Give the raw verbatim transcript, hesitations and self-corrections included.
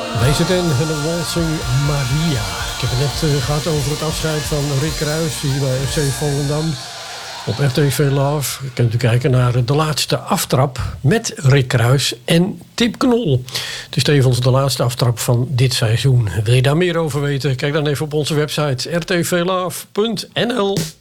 Wij zitten in de Waltzing Maria. Ik heb het net uh, gehad over het afscheid van Rick Kruis hier bij F C Volendam op R T V Love. Je kunt u kijken naar de laatste aftrap met Rick Kruis en Tip Knol. Het is tevens de laatste aftrap van dit seizoen. Wil je daar meer over weten? Kijk dan even op onze website r t v love punt n l.